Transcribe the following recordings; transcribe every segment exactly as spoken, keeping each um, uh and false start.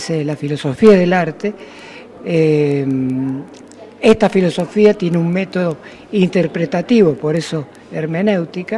La filosofía del arte, eh, esta filosofía tiene un método interpretativo, por eso hermenéutica.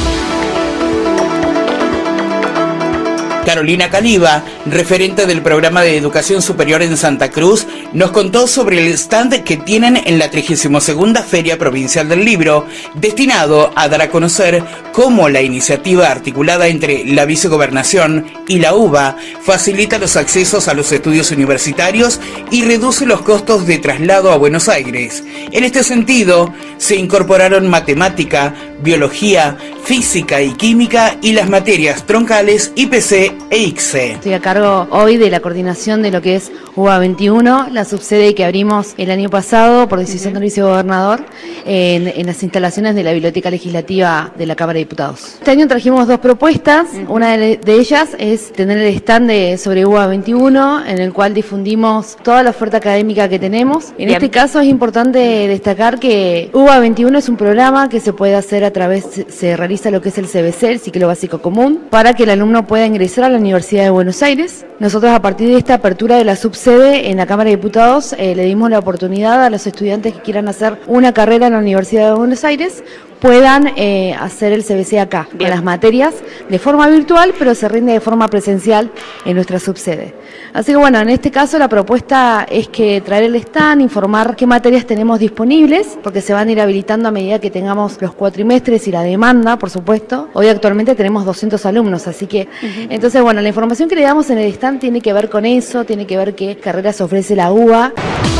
Carolina Caliba, referente del programa de educación superior en Santa Cruz, nos contó sobre el stand que tienen en la trigésima segunda Feria Provincial del Libro, destinado a dar a conocer cómo la iniciativa articulada entre la Vicegobernación y la U B A facilita los accesos a los estudios universitarios y reduce los costos de traslado a Buenos Aires. En este sentido, se incorporaron matemática, biología, física y química y las materias troncales I P C e I C S E. Estoy a cargo hoy de la coordinación de lo que es U B A veintiuno, la subsede que abrimos el año pasado por decisión del vicegobernador en, en las instalaciones de la Biblioteca Legislativa de la Cámara de Diputados. Este año trajimos dos propuestas, una de, de ellas es tener el stand de, sobre U B A veintiuno, en el cual difundimos toda la oferta académica que tenemos. En Bien. este caso es importante destacar que U B A veintiuno es un programa que se puede hacer a través, se, se realiza lo que es el C B C, el Ciclo Básico Común, para que el alumno pueda ingresar a la Universidad de Buenos Aires. Nosotros, a partir de esta apertura de la subsede en la Cámara de Diputados, eh, le dimos la oportunidad a los estudiantes que quieran hacer una carrera en la Universidad de Buenos Aires puedan eh, hacer el C B C acá, Bien. con las materias de forma virtual, pero se rinde de forma presencial en nuestra subsede. Así que bueno, en este caso la propuesta es que traer el stand, informar qué materias tenemos disponibles, porque se van a ir habilitando a medida que tengamos los cuatrimestres y la demanda, por supuesto. Hoy actualmente tenemos doscientos alumnos, así que, uh-huh. entonces bueno, la información que le damos en el stand tiene que ver con eso, tiene que ver qué carreras ofrece la U B A.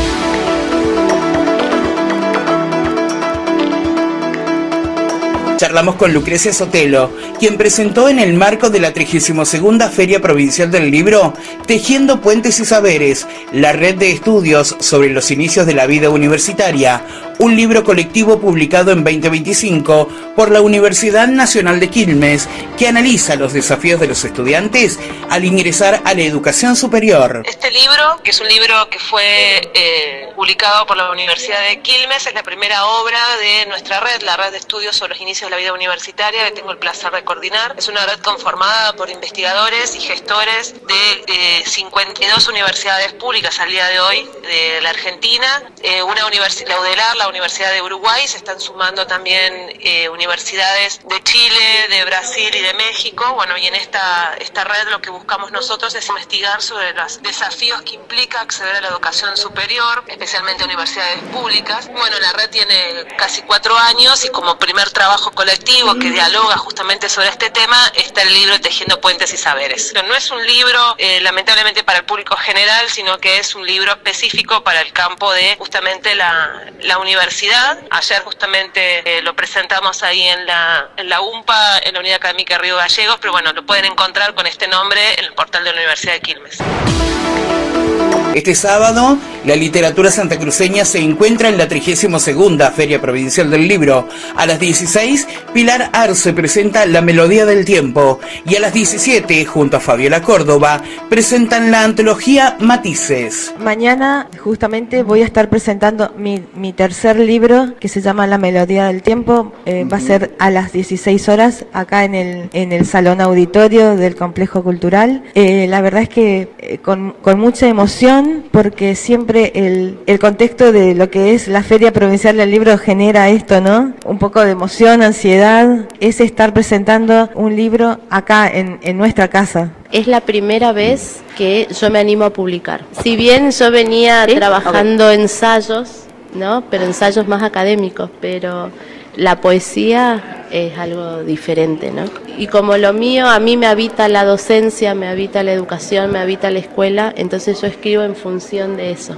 Charlamos con Lucrecia Sotelo, quien presentó en el marco de la trigésima segunda Feria Provincial del Libro, Tejiendo Puentes y Saberes, la red de estudios sobre los inicios de la vida universitaria, un libro colectivo publicado en veinte veinticinco por la Universidad Nacional de Quilmes, que analiza los desafíos de los estudiantes al ingresar a la educación superior. Este libro, que es un libro que fue eh, publicado por la Universidad de Quilmes, es la primera obra de nuestra red, la red de estudios sobre los inicios de la vida universitaria, que tengo el placer de coordinar. Es una red conformada por investigadores y gestores de eh, cincuenta y dos universidades públicas al día de hoy de la Argentina, eh, una universidad, la UDELAR, la Universidad de Uruguay, se están sumando también eh, universidades de Chile, de Brasil y de México. Bueno, y en esta, esta red lo que buscamos nosotros es investigar sobre los desafíos que implica acceder a la educación superior, especialmente universidades públicas. Bueno, la red tiene casi cuatro años y como primer trabajo colectivo que dialoga justamente sobre este tema está el libro Tejiendo Puentes y Saberes. Pero no es un libro eh, lamentablemente para el público general, sino que es un libro específico para el campo de justamente la, la universidad. Ayer justamente eh, lo presentamos ahí en la, en la U M P A, en la Unidad Académica Río Gallegos, pero bueno, lo pueden encontrar con este nombre en el portal de la Universidad de Quilmes. Este sábado, la literatura santacruceña se encuentra en la trigésima segunda Feria Provincial del Libro. A las dieciséis, Pilar Arce presenta La Melodía del Tiempo y a las diecisiete, junto a Fabiola Córdoba, presentan la antología Matices. Mañana, justamente, voy a estar presentando mi, mi tercer libro, que se llama La Melodía del Tiempo. Eh, uh-huh. Va a ser a las dieciséis horas, acá en el, en el Salón Auditorio del Complejo Cultural. Eh, la verdad es que eh, con, con mucha emoción, porque siempre el, el contexto de lo que es la Feria Provincial del Libro genera esto, ¿no? Un poco de emoción, ansiedad, es estar presentando un libro acá en, en nuestra casa. Es la primera vez que yo me animo a publicar. Si bien yo venía ¿Sí? trabajando okay. ensayos, ¿no? Pero ensayos más académicos, pero la poesía es algo diferente, ¿no? Y como lo mío, a mí me habita la docencia, me habita la educación, me habita la escuela, entonces yo escribo en función de eso.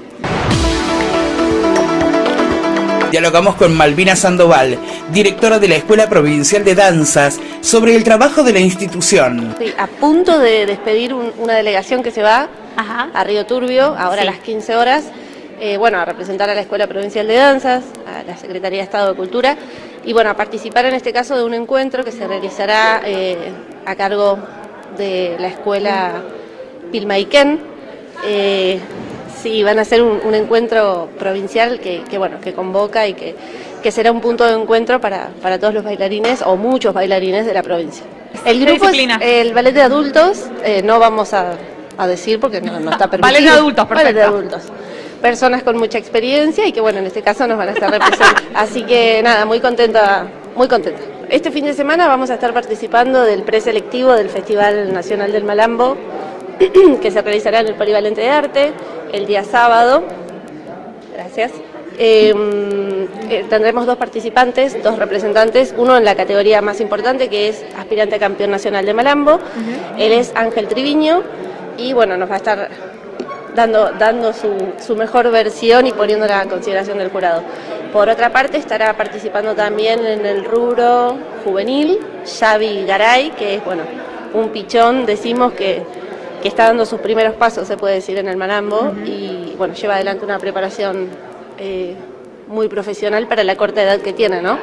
Dialogamos con Malvina Sandoval, directora de la Escuela Provincial de Danzas, sobre el trabajo de la institución. Sí, a punto de despedir un, una delegación que se va Ajá. a Río Turbio, ahora sí. a las quince horas, eh, bueno, a representar a la Escuela Provincial de Danzas, a la Secretaría de Estado de Cultura, y bueno, a participar en este caso de un encuentro que se realizará eh, a cargo de la Escuela Pilmaiquén. Eh, sí, van a ser un, un encuentro provincial que, que bueno, que convoca y que, que será un punto de encuentro para, para todos los bailarines o muchos bailarines de la provincia. El grupo es el ballet de adultos, eh, no vamos a a decir porque no, no está permitido. Valen de adultos, perfecto. Valen de adultos. Personas con mucha experiencia y que bueno, en este caso nos van a estar representando. Así que nada, muy contenta, muy contenta. Este fin de semana vamos a estar participando del preselectivo del Festival Nacional del Malambo, que se realizará en el Polivalente de Arte el día sábado. Gracias. Eh, eh, tendremos dos participantes, dos representantes, uno en la categoría más importante que es aspirante a campeón nacional de Malambo. Uh-huh. Él es Ángel Triviño y bueno, nos va a estar dando, dando su, su mejor versión y poniéndola a consideración del jurado. Por otra parte estará participando también en el rubro juvenil Xavi Garay, que es bueno, un pichón, decimos que, que está dando sus primeros pasos, se puede decir, en el Malambo. Uh-huh. Y bueno, lleva adelante una preparación Eh, muy profesional para la corta edad que tiene, ¿no?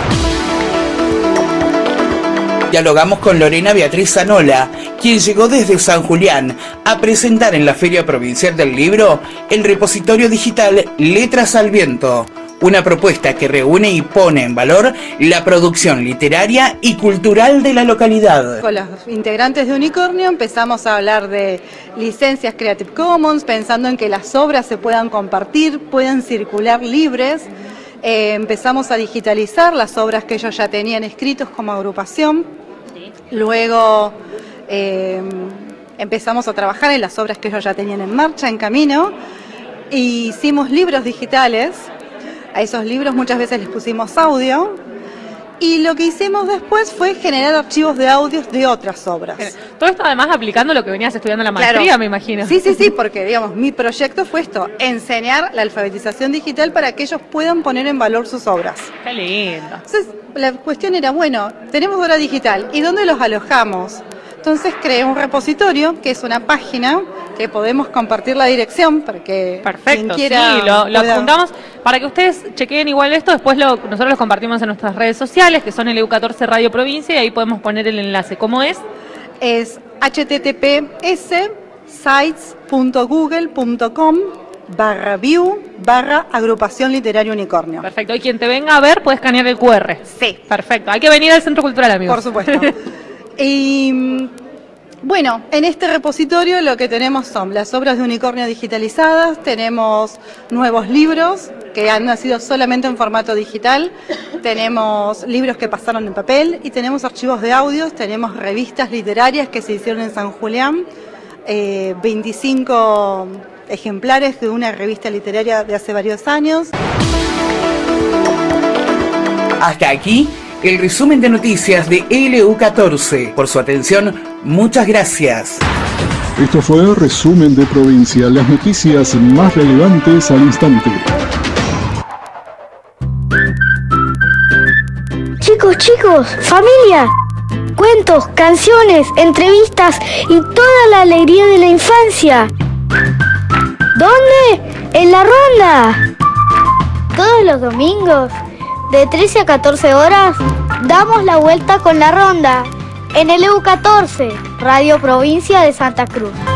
Dialogamos con Lorena Beatriz Zanola, quien llegó desde San Julián a presentar en la Feria Provincial del Libro el repositorio digital Letras al Viento, una propuesta que reúne y pone en valor la producción literaria y cultural de la localidad. Con los integrantes de Unicornio empezamos a hablar de licencias Creative Commons, pensando en que las obras se puedan compartir, puedan circular libres. Eh, empezamos a digitalizar las obras que ellos ya tenían escritos como agrupación. Luego eh, empezamos a trabajar en las obras que ellos ya tenían en marcha, en camino. E hicimos libros digitales. A esos libros muchas veces les pusimos audio y lo que hicimos después fue generar archivos de audios de otras obras. Todo esto además aplicando lo que venías estudiando en la maestría, claro. Me imagino. Sí, sí, sí, porque digamos, mi proyecto fue esto, enseñar la alfabetización digital para que ellos puedan poner en valor sus obras. Qué lindo. Entonces, la cuestión era, bueno, tenemos obra digital, ¿y dónde los alojamos? Entonces creé un repositorio, que es una página que podemos compartir la dirección para que Perfecto, quien quiera sí, lo, lo pueda... adjuntamos para que ustedes chequeen igual esto, después lo, nosotros los compartimos en nuestras redes sociales, que son el E U catorce Radio Provincia, y ahí podemos poner el enlace. ¿Cómo es? Es h t t p s sites punto google punto com barra view barra agrupación literaria Unicornio. Perfecto, y quien te venga a ver puede escanear el Q R. Sí. Perfecto, hay que venir al Centro Cultural, amigos. Por supuesto. Y bueno, en este repositorio lo que tenemos son las obras de Unicornio digitalizadas, tenemos nuevos libros que han nacido solamente en formato digital, tenemos libros que pasaron en papel y tenemos archivos de audios, tenemos revistas literarias que se hicieron en San Julián, eh, veinticinco ejemplares de una revista literaria de hace varios años. Hasta aquí el resumen de noticias de L U catorce. Por su atención, muchas gracias. Esto fue el resumen de Provincia, las noticias más relevantes al instante. Chicos, chicos, familia, cuentos, canciones, entrevistas y toda la alegría de la infancia. ¿Dónde? En La Ronda. Todos los domingos, de trece a catorce horas, damos la vuelta con La Ronda en el E U catorce, Radio Provincia de Santa Cruz.